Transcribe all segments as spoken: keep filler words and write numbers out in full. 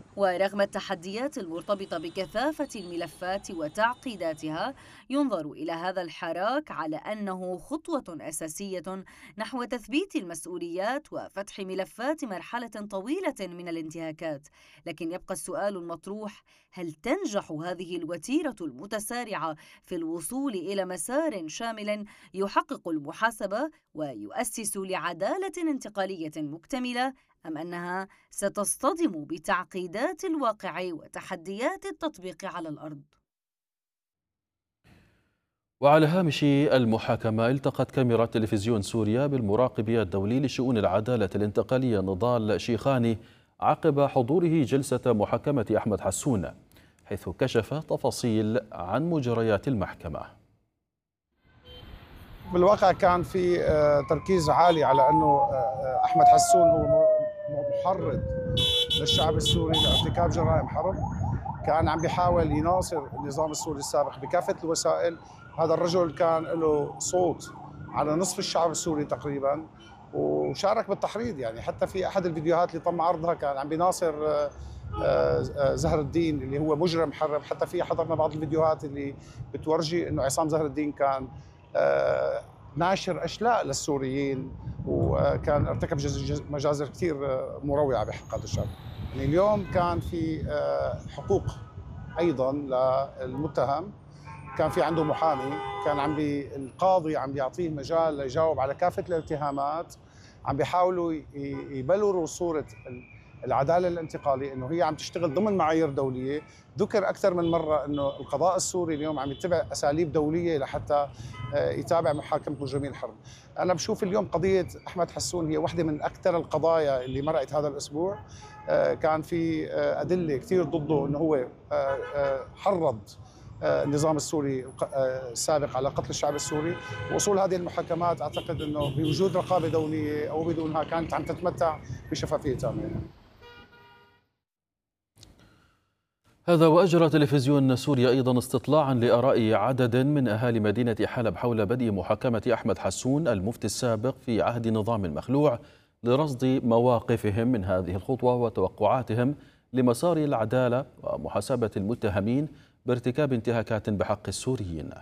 ورغم التحديات المرتبطة بكثافة الملفات وتعقيداتها، ينظر إلى هذا الحراك على أنه خطوة أساسية نحو تثبيت المسؤوليات وفتح ملفات مرحلة طويلة من الانتهاكات. لكن يبقى السؤال المطروح: هل تنجح هذه الوتيرة المتسارعة في الوصول إلى مسار شامل يحقق المحاسبة ويؤسس لعدالة انتقالية مكتملة، أم أنها ستصطدم بتعقيدات الواقع وتحديات التطبيق على الأرض؟ وعلى هامش المحاكمة، التقت كاميرا تلفزيون سوريا بالمراقب الدولي لشؤون العدالة الانتقالية نضال شيخاني عقب حضوره جلسة محاكمة أحمد حسون، حيث كشف تفاصيل عن مجريات المحكمة. بالواقع كان في تركيز عالي على أنه أحمد حسون هو محرض للشعب السوري لارتكاب جرائم حرب، كان عم بيحاول يناصر النظام السوري السابق بكافة الوسائل. هذا الرجل كان له صوت على نصف الشعب السوري تقريبا، وشارك بالتحريض. يعني حتى في أحد الفيديوهات اللي تم عرضها كان عم بيناصر زهر الدين اللي هو مجرم حرب. حتى في حضرنا بعض الفيديوهات اللي بتورجي أنه عصام زهر الدين كان ناشر أشلاء للسوريين، وكان ارتكب مجازر كثير مروعة بحق هذا الشعب. يعني اليوم كان في حقوق أيضا للمتهم، كان في عنده محامي، كان عم بي القاضي عم بيعطيه مجال ليجاوب على كافة الاتهامات، عم بيحاولوا يبلوروا صورة العدالة الانتقالية انه هي عم تشتغل ضمن معايير دولية. ذكر اكثر من مرة انه القضاء السوري اليوم عم يتبع اساليب دولية لحتى يتابع محاكمة مجرمين الحرب. انا بشوف اليوم قضية احمد حسون هي واحدة من اكثر القضايا اللي مرقت هذا الاسبوع. كان في ادلة كثير ضده انه هو حرض النظام السوري السابق على قتل الشعب السوري. وصول هذه المحاكمات اعتقد انه بوجود رقابة دولية او بدونها كانت عم تتمتع بشفافية تامة. هذا وأجرى تلفزيون سوريا أيضا استطلاعا لآراء عدد من أهالي مدينة حلب حول بدء محاكمة أحمد حسون المفتي السابق في عهد نظام المخلوع، لرصد مواقفهم من هذه الخطوة وتوقعاتهم لمسار العدالة ومحاسبة المتهمين بارتكاب انتهاكات بحق السوريين.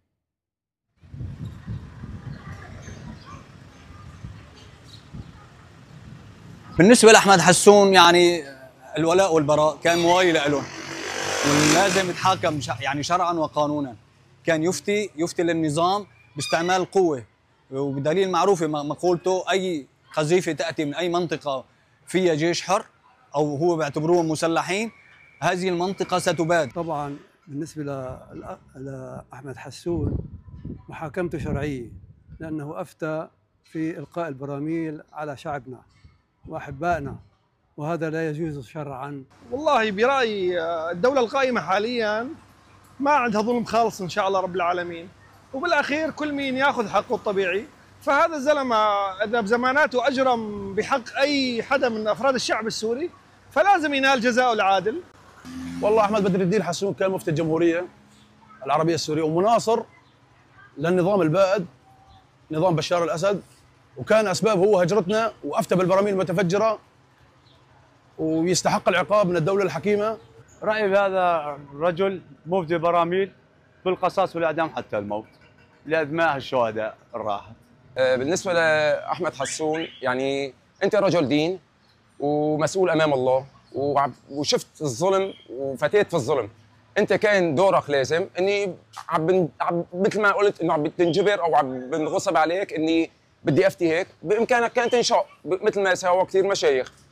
بالنسبة لأحمد حسون يعني الولاء والبراء كان موالي لهم، ولازم يتحاكم يعني شرعا وقانونا. كان يفتي يفتي للنظام باستعمال القوة، وبدليل معروفة مقولته: أي قذيفة تأتي من أي منطقة فيها جيش حر أو هو بيعتبروهم مسلحين، هذه المنطقة ستباد. طبعا بالنسبة لأحمد حسون محاكمته شرعية، لأنه أفتى في إلقاء البراميل على شعبنا وأحبائنا، وهذا لا يجوز شرعا. والله برأيي الدولة القائمة حاليا ما عندها ظلم خالص إن شاء الله رب العالمين، وبالأخير كل مين يأخذ حقه الطبيعي. فهذا الزلمة إذا بزماناته أجرم بحق أي حدا من أفراد الشعب السوري فلازم ينال جزاءه العادل. والله أحمد بدر الدين حسون كان مفتي الجمهورية العربية السورية ومناصر للنظام البائد نظام بشار الأسد، وكان أسباب هو هجرتنا وأفتى بالبراميل المتفجرة، ويستحق العقاب من الدولة الحكيمة. رأيي بهذا الرجل مفتي براميل بالقصاص والإعدام حتى الموت لأدماء الشهداء الراحة. بالنسبة لأحمد حسون، يعني أنت رجل دين ومسؤول أمام الله، وشفت الظلم وفتيت في الظلم. أنت كان دورك لازم إني عم مثل ما قلت إنه عم بتنجبر أو عم بنغصب عليك إني بدي أفتي هيك، بإمكانك كان تنشأ مثل ما سووا كثير مشايخ.